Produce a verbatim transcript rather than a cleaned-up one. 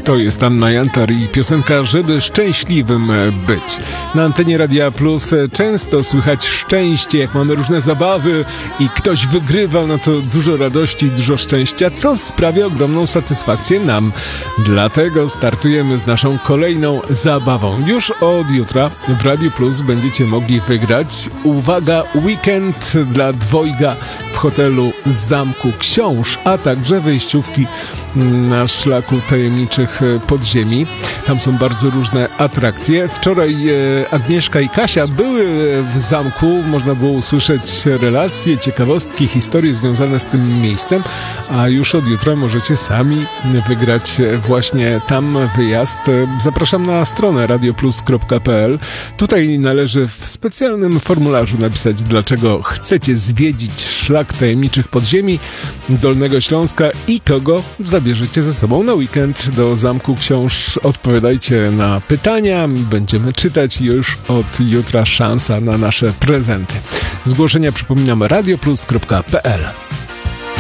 To jest Anna Jantar i piosenka Żeby szczęśliwym być. Na antenie Radia Plus często słychać szczęście, jak mamy różne zabawy i ktoś wygrywa, no to dużo radości i dużo szczęścia, co sprawia ogromną satysfakcję nam. Dlatego startujemy z naszą kolejną zabawą. Już od jutra w Radiu Plus będziecie mogli wygrać, uwaga, weekend dla dwojga w hotelu Zamku Książ, a także wejściówki na szlaku tajemniczych podziemi. Tam są bardzo różne atrakcje. Wczoraj Agnieszka i Kasia były w zamku. Można było usłyszeć relacje, ciekawostki, historie związane z tym miejscem, a już od jutra możecie sami wygrać właśnie tam wyjazd. Zapraszam na stronę radioplus kropka p l. Tutaj należy w specjalnym formularzu napisać, dlaczego chcecie zwiedzić szlak tajemniczych podziemi Dolnego Śląska i kogo zabierzecie ze sobą na weekend do Zamku Książ. Odpowiadajcie na pytania, będziemy czytać i już od jutra szansa na nasze prezenty. Zgłoszenia przypominam radioplus kropka p l.